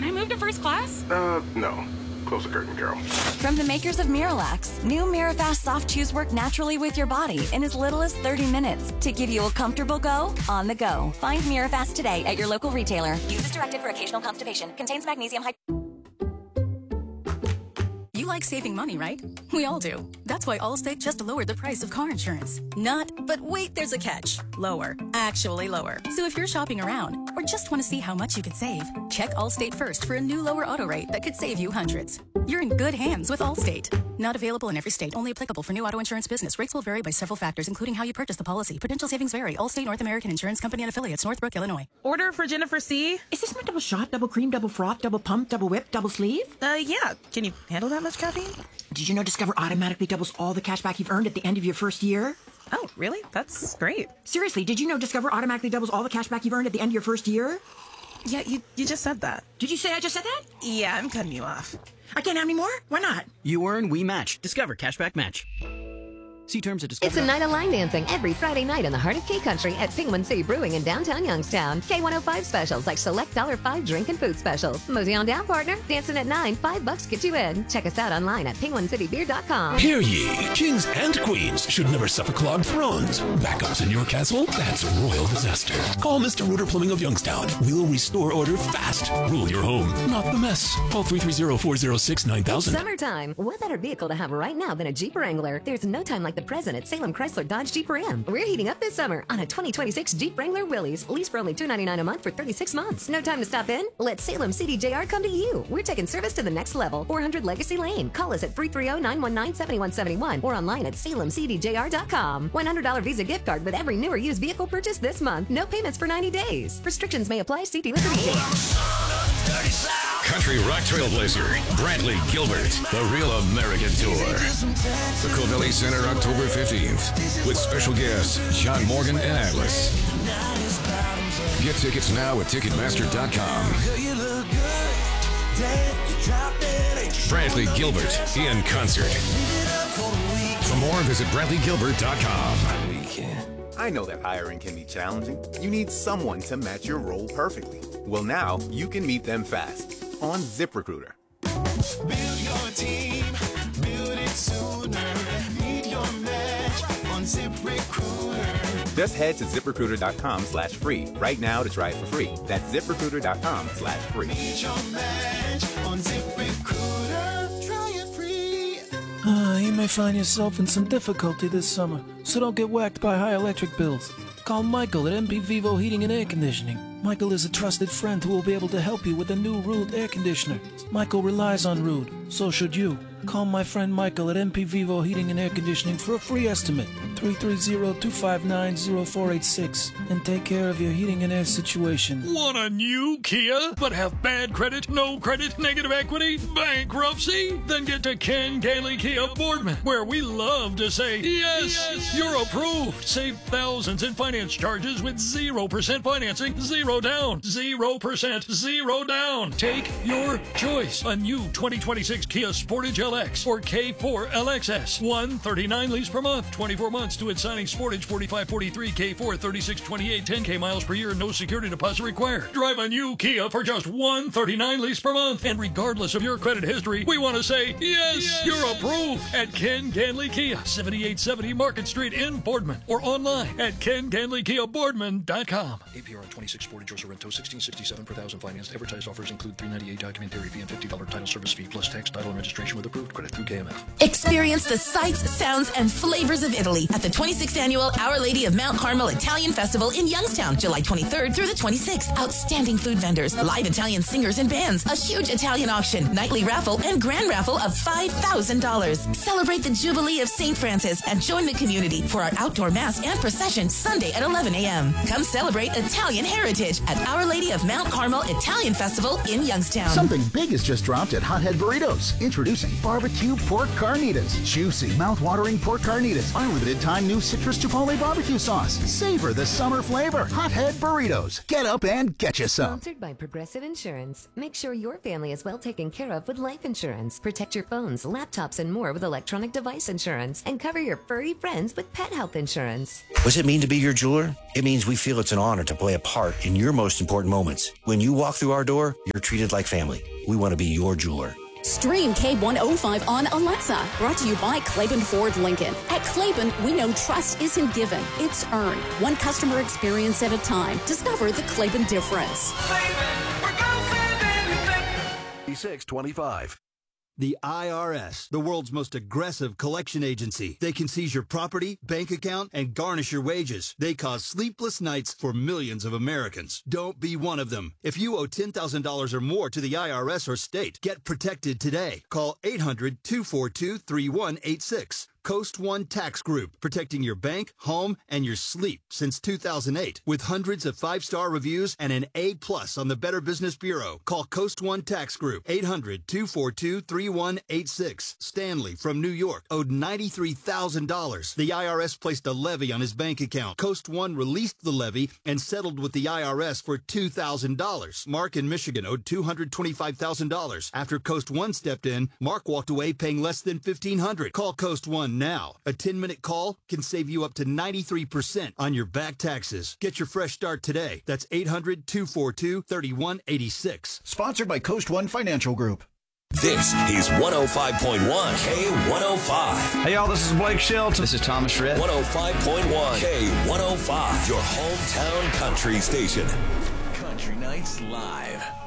Can I move to first class? No. Close the curtain, Carol. From the makers of Miralax, new Mirafast soft chews work naturally with your body in as little as 30 minutes to give you a comfortable go on the go. Find Mirafast today at your local retailer. Use as directed for occasional constipation. Contains magnesium. You like saving money, right? We all do. That's why Allstate just lowered the price of car insurance. Not, but wait, there's a catch. Lower. Actually lower. So if you're shopping around or just want to see how much you could save, check Allstate first for a new lower auto rate that could save you hundreds. You're in good hands with Allstate. Not available in every state. Only applicable for new auto insurance business. Rates will vary by several factors, including how you purchase the policy. Potential savings vary. Allstate North American Insurance Company and affiliates, Northbrook, Illinois. Order for Jennifer C. Is this my double shot, double cream, double froth, double pump, double whip, double sleeve? Yeah. Can you handle that much caffeine? Did you know Discover automatically doubles all the cash back you've earned at the end of your first year? Oh, really? That's great. Seriously, did you know Discover automatically doubles all the cash back you've earned at the end of your first year? Yeah, you just said that. Did you say I just said that? Yeah, I'm cutting you off. I can't have any more? Why not? You earn, we match. Discover Cashback Match. See terms at Discover. It's a night of line dancing every Friday night in the heart of K-Country at Penguin City Brewing in downtown Youngstown. K105 specials like select $5 drink and food specials. Mosey on down, partner. Dancing at 9, $5 get you in. Check us out online at penguincitybeer.com. Hear ye, kings and queens should never suffer clogged thrones. Backups in your castle? That's a royal disaster. Call Mr. Rooter Plumbing of Youngstown. We'll restore order fast. Rule your home, not the mess. Call 330-406-9000. Summertime. What better vehicle to have right now than a Jeep Wrangler? There's no time like the present at Salem Chrysler Dodge Jeep Ram. We're heating up this summer on a 2026 Jeep Wrangler Willys. Lease for only $299 a month for 36 months. No time to stop in? Let Salem CDJR come to you. We're taking service to the next level. 400 Legacy Lane. Call us at 330-919-7171 or online at salemcdjr.com. $100 Visa gift card with every new or used vehicle purchase this month. No payments for 90 days. Restrictions may apply. See dealer for details. Country rock trailblazer, Brantley Gilbert, the Real American Tour. The Covelli Center, October 15th, with special guests John Morgan and Atlas. Get tickets now at Ticketmaster.com. Brantley Gilbert in concert. For more, visit BrantleyGilbert.com. I know that hiring can be challenging. You need someone to match your role perfectly. Well, now you can meet them fast on ZipRecruiter. Build your team, build it sooner. Meet your match on ZipRecruiter. Just head to ZipRecruiter.com/free right now to try it for free. That's ZipRecruiter.com/free. Meet your match on ZipRecruiter. Try it free. You may find yourself in some difficulty this summer, so don't get whacked by high electric bills. Call Michael at MP Vivo Heating and Air Conditioning. Michael is a trusted friend who will be able to help you with a new Rude air conditioner. Michael relies on Rude, so should you. Call my friend Michael at MP Vivo Heating and Air Conditioning for a free estimate. 330-259-0486 and take care of your heating and air situation. Want a new Kia, but have bad credit, no credit, negative equity, bankruptcy? Then get to Ken Ganley Kia Boardman, where we love to say, yes, you're approved. Save thousands in finance charges with 0% financing, 0 down, 0%, 0 down. Take your choice. A new 2026 Kia Sportage LX or K4 LXS. $139 lease per month, 24 months to its signing. Sportage 4543, K4 3628, 10K miles per year, no security deposit required. Drive a new Kia for just $139 lease per month. And regardless of your credit history, we want to say, yes, you're approved at Ken Ganley Kia, 7870 Market Street in Boardman, or online at KenGanleyKiaBoardman.com. APR on 26 Sportage or Sorrento, $1667 per thousand financed. Advertised offers include $398 documentary fee and $50 title service fee plus tax, title, and registration with approved credit through KMF. Experience the sights, sounds, and flavors of Italy at the 26th Annual Our Lady of Mount Carmel Italian Festival in Youngstown, July 23rd through the 26th. Outstanding food vendors, live Italian singers and bands, a huge Italian auction, nightly raffle, and grand raffle of $5,000. Celebrate the Jubilee of St. Francis and join the community for our outdoor mass and procession Sunday at 11 a.m. Come celebrate Italian heritage at Our Lady of Mount Carmel Italian Festival in Youngstown. Something big has just dropped at Hothead Burritos. Introducing barbecue pork carnitas. Juicy, mouth-watering pork carnitas. Our limited time new citrus chipotle barbecue sauce. Savor the summer flavor. Hothead Burritos. Get up and get you some. Sponsored by Progressive Insurance. Make sure your family is well taken care of with life insurance. Protect your phones, laptops, and more with electronic device insurance. And cover your furry friends with pet health insurance. What's it mean to be your jeweler? It means we feel it's an honor to play a part in your your most important moments. When you walk through our door, you're treated like family. We want to be your jeweler. Stream K105 on Alexa. Brought to you by Claiborne Ford Lincoln. At Claiborne, we know trust isn't given, it's earned. One customer experience at a time. Discover the Claiborne difference. 2625. The IRS, the world's most aggressive collection agency. They can seize your property, bank account, and garnish your wages. They cause sleepless nights for millions of Americans. Don't be one of them. If you owe $10,000 or more to the IRS or state, get protected today. Call 800-242-3186. Coast One Tax Group, protecting your bank, home, and your sleep since 2008. With hundreds of 5-star reviews and an A+ on the Better Business Bureau. Call Coast One Tax Group, 800-242-3186. Stanley from New York owed $93,000. The IRS placed a levy on his bank account. Coast One released the levy and settled with the IRS for $2,000. Mark in Michigan owed $225,000. After Coast One stepped in, Mark walked away paying less than $1,500. Call Coast One now. A 10-minute call can save you up to 93% on your back taxes. Get your fresh start today. That's 800-242-3186. Sponsored by Coast One Financial Group. This is 105.1 K105. Hey, y'all, this is Blake Shelton. This is Thomas Shred. 105.1 K105. Your hometown country station. Country Nights Live.